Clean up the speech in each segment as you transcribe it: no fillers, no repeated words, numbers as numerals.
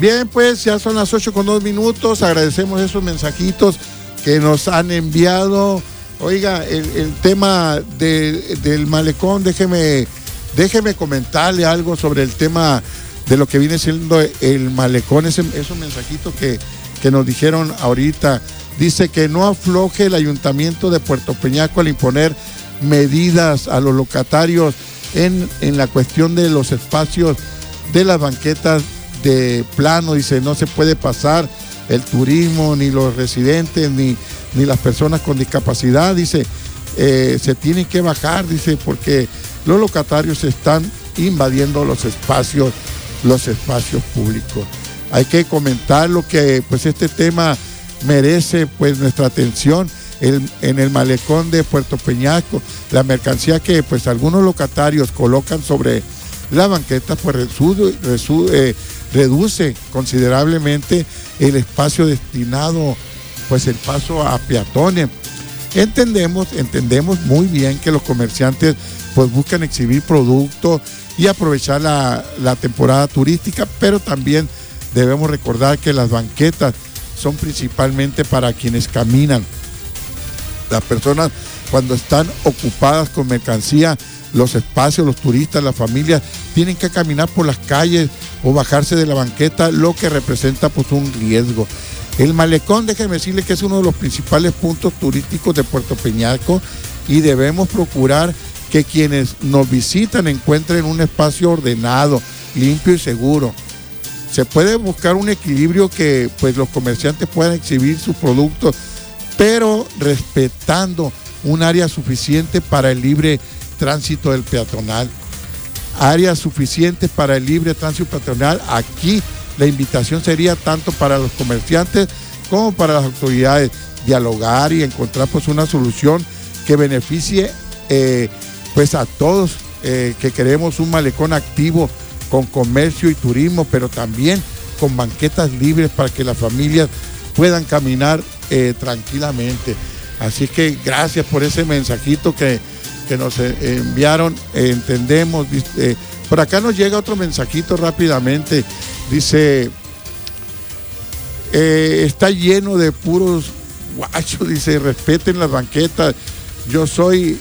Bien, pues ya son las 8:02. Agradecemos esos mensajitos que nos han enviado. Oiga, el tema del malecón, déjeme comentarle algo sobre el tema de lo que viene siendo el malecón. Esos mensajitos que nos dijeron ahorita. Dice que no afloje el Ayuntamiento de Puerto Peñasco al imponer medidas a los locatarios en la cuestión de los espacios de las banquetas de plano. Dice, no se puede pasar el turismo, ni los residentes, ni las personas con discapacidad. Dice, se tienen que bajar, dice, porque los locatarios están invadiendo los espacios públicos. Hay que comentar lo que pues este tema merece pues nuestra atención. En el malecón de Puerto Peñasco, la mercancía que pues algunos locatarios colocan sobre la banqueta pues reduce considerablemente el espacio destinado pues el paso a peatones. Entendemos muy bien que los comerciantes pues buscan exhibir productos y aprovechar la temporada turística, pero también debemos recordar que las banquetas son principalmente para quienes caminan. Las personas cuando están ocupadas con mercancía, los espacios, los turistas, las familias, tienen que caminar por las calles o bajarse de la banqueta, lo que representa pues un riesgo. El malecón, déjeme decirle que es uno de los principales puntos turísticos de Puerto Peñasco y debemos procurar que quienes nos visitan encuentren un espacio ordenado, limpio y seguro. Se puede buscar un equilibrio que pues los comerciantes puedan exhibir sus productos, pero respetando un área suficiente para el libre tránsito del peatonal. Áreas suficientes para el libre tránsito peatonal. Aquí la invitación sería tanto para los comerciantes como para las autoridades, dialogar y encontrar pues una solución que beneficie pues a todos que queremos un malecón activo con comercio y turismo, pero también con banquetas libres para que las familias puedan caminar tranquilamente. Así que gracias por ese mensajito que nos enviaron. Entendemos. Por acá nos llega otro mensajito rápidamente. Dice, está lleno de puros guachos. Dice, respeten las banquetas. Yo soy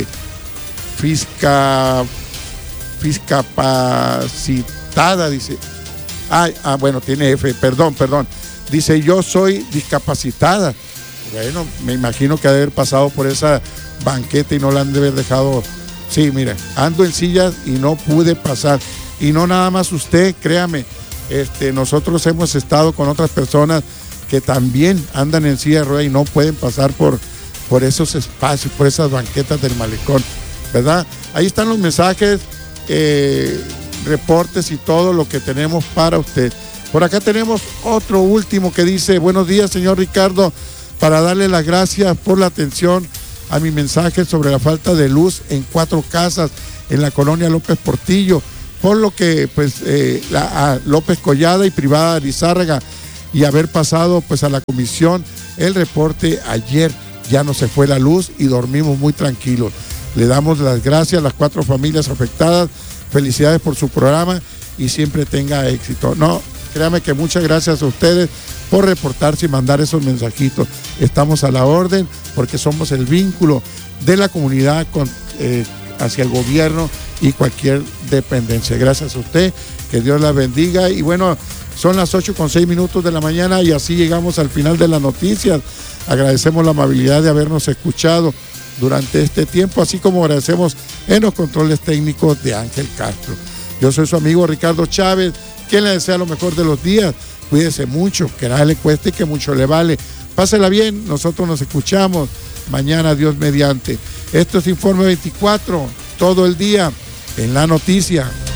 discapacitada. Dice, bueno, tiene F, perdón. Dice, yo soy discapacitada. Bueno, me imagino que ha de haber pasado por esa banqueta y no la han de haber dejado. Sí, mire, ando en sillas y no pude pasar. Y no nada más usted, créame, nosotros hemos estado con otras personas que también andan en silla de ruedas y no pueden pasar por esos espacios, por esas banquetas del malecón, ¿verdad? Ahí están los mensajes, reportes y todo lo que tenemos para usted. Por acá tenemos otro último que dice, buenos días, señor Ricardo, para darle las gracias por la atención a mi mensaje sobre la falta de luz en 4 casas en la colonia López Portillo, por lo que pues López Collada y Privada Lizárraga, y haber pasado pues a la comisión el reporte ayer. Ya no se fue la luz y dormimos muy tranquilos. Le damos las gracias a las 4 familias afectadas. Felicidades por su programa y siempre tenga éxito. No, créame que muchas gracias a ustedes por reportarse y mandar esos mensajitos. Estamos a la orden porque somos el vínculo de la comunidad hacia el gobierno y cualquier dependencia. Gracias a usted, que Dios la bendiga. Y bueno, son las 8:06 de la mañana y así llegamos al final de las noticias. Agradecemos la amabilidad de habernos escuchado durante este tiempo, así como agradecemos en los controles técnicos de Ángel Castro. Yo soy su amigo Ricardo Chávez, quien le desea lo mejor de los días. Cuídese mucho, que nada le cueste y que mucho le vale. Pásela bien, nosotros nos escuchamos mañana, Dios mediante. Esto es Informe 24, todo el día en la noticia.